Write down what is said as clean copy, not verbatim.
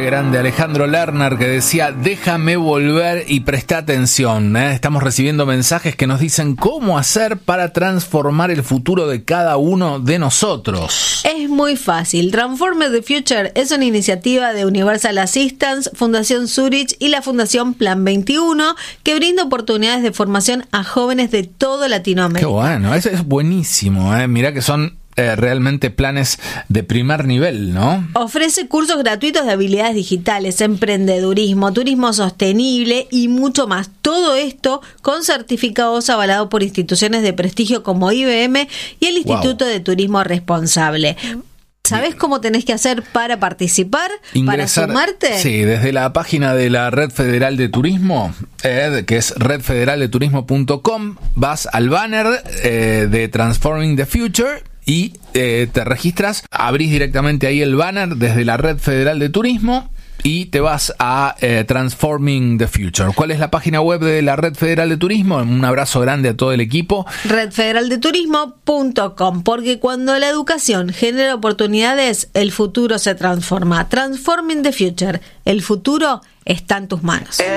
grande Alejandro Lerner, que decía: déjame volver y presta atención. Estamos recibiendo mensajes que nos dicen cómo hacer para transformar el futuro de cada uno de nosotros. Es muy fácil. Transform the Future es una iniciativa de Universal Assistance, Fundación Zurich y la Fundación Plan 21, que brinda oportunidades de formación a jóvenes de toda Latinoamérica. Qué bueno, eso es buenísimo. Mirá que son realmente planes de primer nivel, ¿no? Ofrece cursos gratuitos de habilidades digitales, emprendedurismo, turismo sostenible y mucho más. Todo esto con certificados avalados por instituciones de prestigio como IBM y el Instituto de Turismo Responsable. ¿Sabés cómo tenés que hacer para participar? Ingresar, ¿para sumarte? Sí, desde la página de la Red Federal de Turismo, que es redfederaldeturismo.com, vas al banner de Transforming the Future y te registras, abrís directamente ahí el banner desde la Red Federal de Turismo y te vas a Transforming the Future. ¿Cuál es la página web de la Red Federal de Turismo? Un abrazo grande a todo el equipo. redfederaldeturismo.com, porque cuando la educación genera oportunidades, el futuro se transforma. Transforming the Future. El futuro está en tus manos.